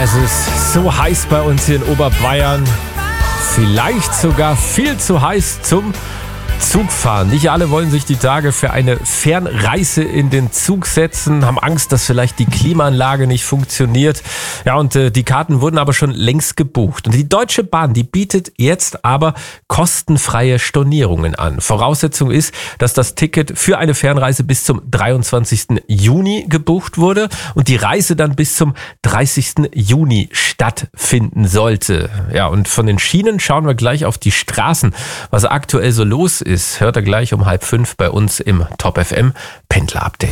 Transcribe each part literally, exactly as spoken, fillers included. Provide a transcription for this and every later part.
Es ist so heiß bei uns hier in Oberbayern. Vielleicht sogar viel zu heiß zum Zugfahren. Nicht alle wollen sich die Tage für eine Fernreise in den Zug setzen, haben Angst, dass vielleicht die Klimaanlage nicht funktioniert. Ja, und äh, die Karten wurden aber schon längst gebucht. Und die Deutsche Bahn, die bietet jetzt aber kostenfreie Stornierungen an. Voraussetzung ist, dass das Ticket für eine Fernreise bis zum dreiundzwanzigsten Juni gebucht wurde und die Reise dann bis zum dreißigsten Juni stattfinden sollte. Ja, und von den Schienen schauen wir gleich auf die Straßen, was aktuell so los ist. ist, hört er gleich um halb fünf bei uns im Top F M Pendler-Update.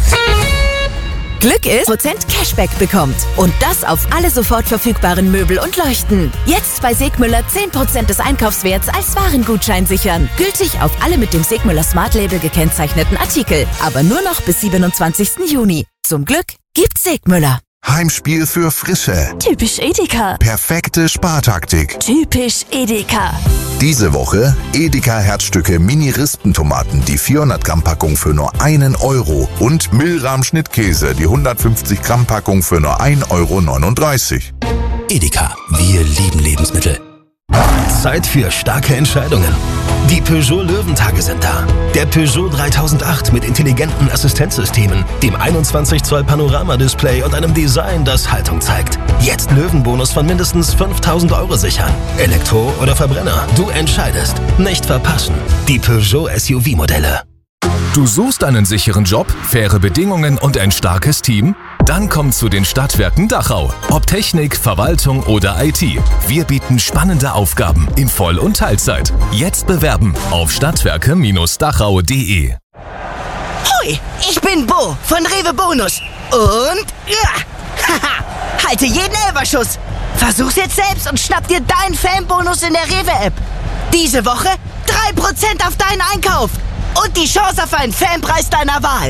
Glück ist, Prozent Cashback bekommt. Und das auf alle sofort verfügbaren Möbel und Leuchten. Jetzt bei Segmüller zehn Prozent des Einkaufswerts als Warengutschein sichern. Gültig auf alle mit dem Segmüller Smart Label gekennzeichneten Artikel. Aber nur noch bis siebenundzwanzigsten Juni. Zum Glück gibt's Segmüller. Heimspiel für Frische. Typisch Edeka. Perfekte Spartaktik. Typisch Edeka. Diese Woche Edeka Herzstücke Mini-Rispentomaten, die vierhundert Gramm Packung für nur einen Euro und Milram Schnittkäse, die hundertfünfzig Gramm Packung für nur ein Euro neununddreißig. Edeka, wir lieben Lebensmittel. Zeit für starke Entscheidungen. Die Peugeot Löwentage sind da. Der Peugeot dreitausendacht mit intelligenten Assistenzsystemen, dem einundzwanzig Zoll Panorama-Display und einem Design, das Haltung zeigt. Jetzt Löwenbonus von mindestens fünftausend Euro sichern. Elektro oder Verbrenner, du entscheidest. Nicht verpassen. Die Peugeot S U V-Modelle. Du suchst einen sicheren Job, faire Bedingungen und ein starkes Team? Dann komm zu den Stadtwerken Dachau. Ob Technik, Verwaltung oder I T. Wir bieten spannende Aufgaben in Voll- und Teilzeit. Jetzt bewerben auf stadtwerke Dachau punkt de. Hoi, ich bin Bo von Rewe Bonus. Und ja, haha, halte jeden Elferschuss. Versuch's jetzt selbst und schnapp dir deinen Fanbonus in der Rewe-App. Diese Woche drei Prozent auf deinen Einkauf. Und die Chance auf einen Fanpreis deiner Wahl.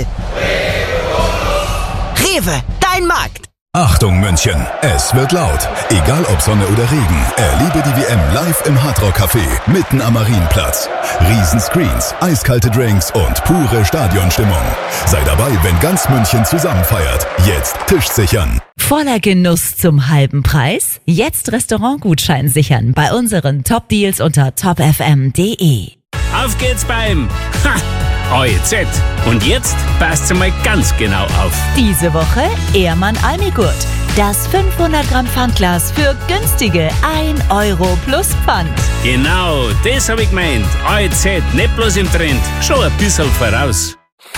Rewe, dein Markt. Achtung München, es wird laut. Egal ob Sonne oder Regen, erlebe die W M live im Hardrock Café, mitten am Marienplatz. Riesenscreens, eiskalte Drinks und pure Stadionstimmung. Sei dabei, wenn ganz München zusammen feiert. Jetzt Tisch sichern. Voller Genuss zum halben Preis? Jetzt Restaurantgutschein sichern bei unseren Top-Deals unter top f m punkt de. Auf geht's beim Ha! O E Z. Und jetzt passt mal ganz genau auf. Diese Woche Ehrmann Almigurt. Das fünfhundert Gramm Pfandglas für günstige ein Euro plus Pfand. Genau, das hab ich gemeint. O E Z, nicht bloß im Trend, schon ein bisschen voraus.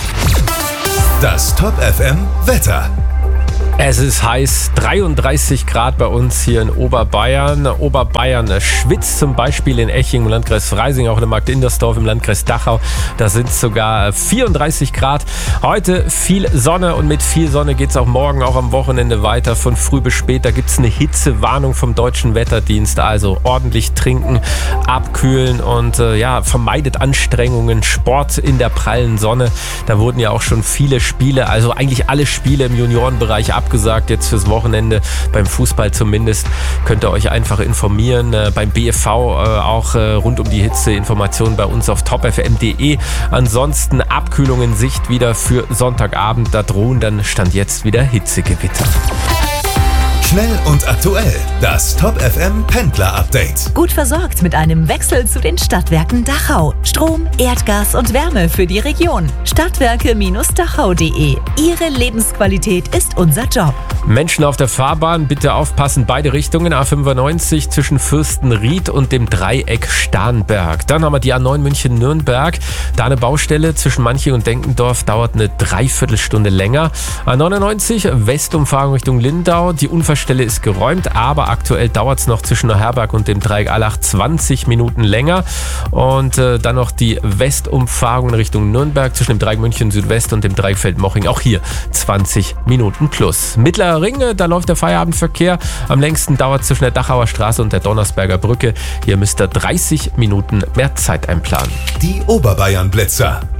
Das Top F M Wetter. Es ist heiß, dreiunddreißig Grad bei uns hier in Oberbayern. Oberbayern schwitzt zum Beispiel in Eching im Landkreis Freising, auch in Markt Indersdorf im Landkreis Dachau. Da sind es sogar vierunddreißig Grad. Heute viel Sonne und mit viel Sonne geht es auch morgen, auch am Wochenende weiter. Von früh bis spät, da gibt es eine Hitzewarnung vom Deutschen Wetterdienst. Also ordentlich trinken, abkühlen und äh, ja, vermeidet Anstrengungen. Sport in der prallen Sonne. Da wurden ja auch schon viele Spiele, also eigentlich alle Spiele im Juniorenbereich abgesagt. Gesagt, jetzt fürs Wochenende, beim Fußball zumindest, könnt ihr euch einfach informieren. Äh, beim B F V äh, auch äh, rund um die Hitze, Informationen bei uns auf top f m punkt de. Ansonsten Abkühlung in Sicht wieder für Sonntagabend. Da drohen dann Stand jetzt wieder Hitzegewitter. Schnell und aktuell. Das Top F M Pendler Update. Gut versorgt mit einem Wechsel zu den Stadtwerken Dachau. Strom, Erdgas und Wärme für die Region. stadtwerke Dachau punkt de. Ihre Lebensqualität ist unser Job. Menschen auf der Fahrbahn, bitte aufpassen, beide Richtungen. A fünfundneunzig zwischen Fürstenried und dem Dreieck Starnberg. Dann haben wir die A neun München-Nürnberg. Da eine Baustelle zwischen Manching und Denkendorf, dauert eine Dreiviertelstunde länger. A neunundneunzig Westumfahrung Richtung Lindau. Die Unfallstelle ist geräumt, aber aktuell dauert es noch zwischen Neuherberg und dem Dreieck Allach zwanzig Minuten länger. Und äh, dann noch die Westumfahrung in Richtung Nürnberg zwischen dem Dreieck München Südwest und dem Dreieck Feldmoching. Auch hier zwanzig Minuten plus. Mittlerer Ring, da läuft der Feierabendverkehr. Am längsten dauert zwischen der Dachauer Straße und der Donnersberger Brücke. Hier müsst ihr dreißig Minuten mehr Zeit einplanen. Die Oberbayern Blitzer.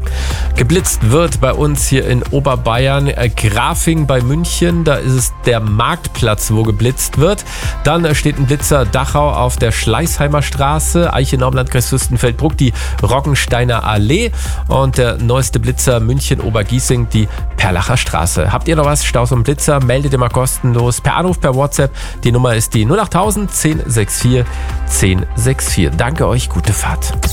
Geblitzt wird bei uns hier in Oberbayern. Äh, Grafing bei München, da ist es der Marktplatz, wo geblitzt wird. Dann äh, steht ein Blitzer Dachau auf der Schleißheimer Straße, Eichenau im Landkreis Fürstenfeldbruck, die Roggensteiner Allee und der neueste Blitzer München Obergiesing, die Perlacher Straße. Habt ihr noch was? Staus und Blitzer? Meldet immer kostenlos per Anruf, per WhatsApp. Die Nummer ist die null acht null null eins null sechs vier eins null sechs vier. Danke euch, gute Fahrt.